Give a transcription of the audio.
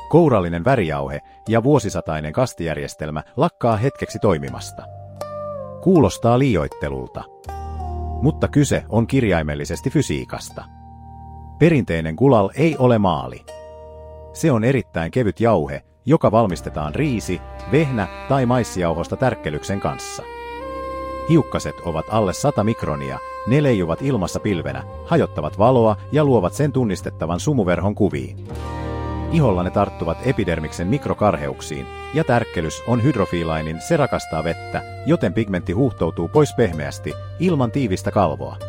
kourallinen värijauhe ja vuosisatainen kastijärjestelmä lakkaa hetkeksi toimimasta. Kuulostaa liioittelulta. Mutta kyse on kirjaimellisesti fysiikasta. Perinteinen gulal ei ole maali. Se on erittäin kevyt jauhe, joka valmistetaan riisi, vehnä tai maissijauhosta tärkkelyksen kanssa. Hiukkaset ovat alle 100 mikronia, ne leijuvat ilmassa pilvenä, hajottavat valoa ja luovat sen tunnistettavan sumuverhon kuviin. Iholla ne tarttuvat epidermiksen mikrokarheuksiin, ja tärkkelys on hydrofiilainen, se rakastaa vettä, joten pigmentti huuhtoutuu pois pehmeästi, ilman tiivistä kalvoa.